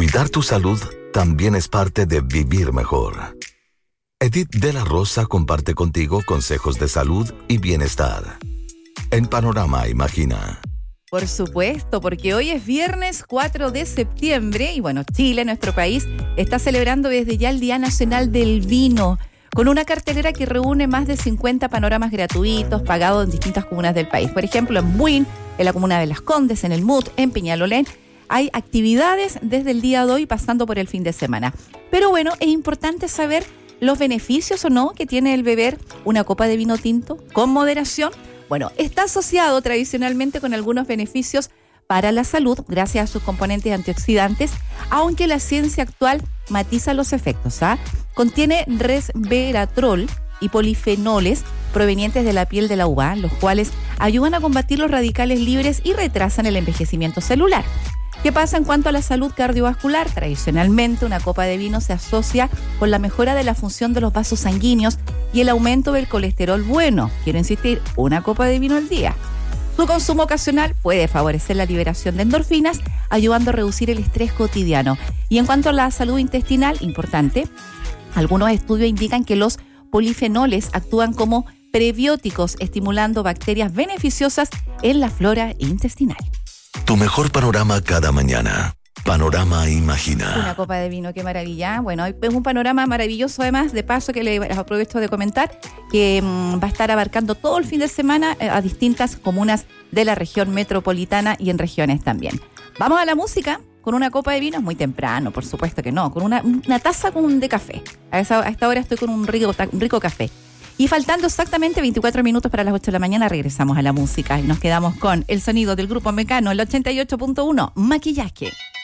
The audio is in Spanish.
Cuidar tu salud también es parte de vivir mejor. Edith de la Rosa comparte contigo consejos de salud y bienestar. En Panorama Imagina. Por supuesto, porque hoy es viernes 4 de septiembre y bueno, Chile, nuestro país, está celebrando desde ya el Día Nacional del Vino, con una cartelera que reúne más de 50 panoramas gratuitos pagados en distintas comunas del país. Por ejemplo, en Buin, en la comuna de Las Condes, en el Mut, en Peñalolén, hay actividades desde el día de hoy pasando por el fin de semana. Pero bueno, es importante saber los beneficios o no que tiene el beber una copa de vino tinto con moderación. Bueno, está asociado tradicionalmente con algunos beneficios para la salud gracias a sus componentes antioxidantes, aunque la ciencia actual matiza los efectos. Contiene resveratrol y polifenoles provenientes de la piel de la uva, los cuales ayudan a combatir los radicales libres y retrasan el envejecimiento celular. ¿Qué pasa en cuanto a la salud cardiovascular? Tradicionalmente, una copa de vino se asocia con la mejora de la función de los vasos sanguíneos y el aumento del colesterol bueno. Quiero insistir, una copa de vino al día. Su consumo ocasional puede favorecer la liberación de endorfinas, ayudando a reducir el estrés cotidiano. Y en cuanto a la salud intestinal, importante, algunos estudios indican que los polifenoles actúan como prebióticos, estimulando bacterias beneficiosas en la flora intestinal. Tu mejor panorama cada mañana. Panorama Imagina. Una copa de vino, qué maravilla. Bueno, es un panorama maravilloso además, de paso que les aprovecho de comentar, que va a estar abarcando todo el fin de semana a distintas comunas de la región metropolitana y en regiones también. Vamos a la música. Con una copa de vino es muy temprano, por supuesto que no. Con una taza de café. A esta hora estoy con un rico café. Y faltando exactamente 24 minutos para las 8 de la mañana, regresamos a la música y nos quedamos con el sonido del grupo Mecano, el 88.1, Maquillaje.